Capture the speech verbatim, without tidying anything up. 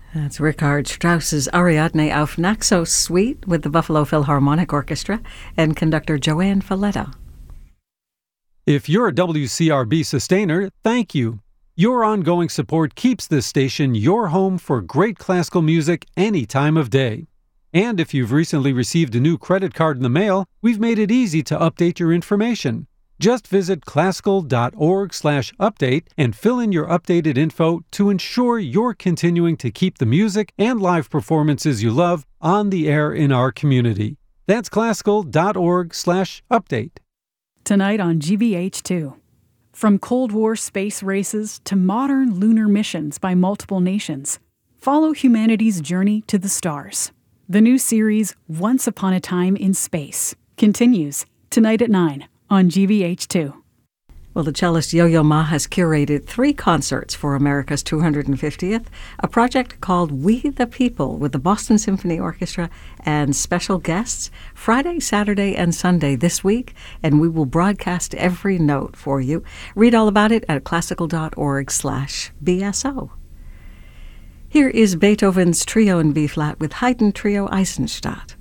That's Richard Strauss's Ariadne auf Naxos Suite with the Buffalo Philharmonic Orchestra and conductor Joanne Falletta. If you're a W C R B sustainer, thank you. Your ongoing support keeps this station your home for great classical music any time of day. And if you've recently received a new credit card in the mail, we've made it easy to update your information. Just visit classical.org slash update and fill in your updated info to ensure you're continuing to keep the music and live performances you love on the air in our community. That's classical.org slash update. Tonight on G V H two. From Cold War space races to modern lunar missions by multiple nations, follow humanity's journey to the stars. The new series, Once Upon a Time in Space, continues tonight at nine on G V H two. Well, the cellist Yo-Yo Ma has curated three concerts for America's two hundred fiftieth, a project called We the People with the Boston Symphony Orchestra and special guests Friday, Saturday, and Sunday this week, and we will broadcast every note for you. Read all about it at classical.org slash BSO. Here is Beethoven's Trio in B-flat with Haydn Trio Eisenstadt.